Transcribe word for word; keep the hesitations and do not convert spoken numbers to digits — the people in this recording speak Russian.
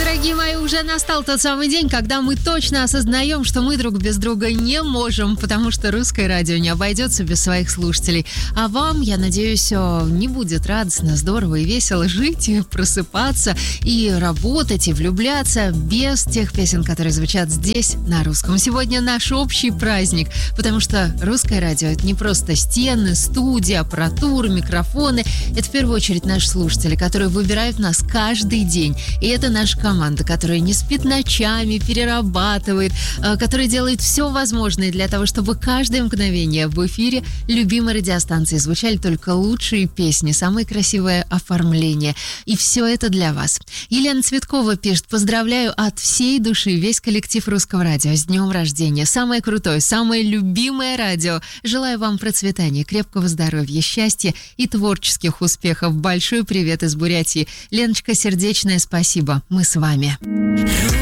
Дорогие мои, уже настал тот самый день, когда мы точно осознаем, что мы друг без друга не можем, потому что русское радио не обойдется без своих слушателей. А вам, я надеюсь, не будет радостно, здорово и весело жить, и просыпаться, и работать, и влюбляться без тех песен, которые звучат здесь, на русском. Сегодня наш общий праздник, потому что русское радио — это не просто стены, студия, аппаратура, микрофоны. Это в первую очередь наши слушатели, которые выбирают нас каждый день. И это наша команда, которая не спит ночами, перерабатывает, которая делает все возможное для того, чтобы каждое мгновение в эфире любимой радиостанции звучали только лучшие песни, самое красивое оформление. И все это для вас. Елена Цветкова пишет: поздравляю от всей души весь коллектив Русского радио с днем рождения. Самое крутое, самое любимое радио. Желаю вам процветания, крепкого здоровья, счастья и творческих успехов. Большой привет из Бурятии. Леночка, сердечное спасибо. Мы с вами.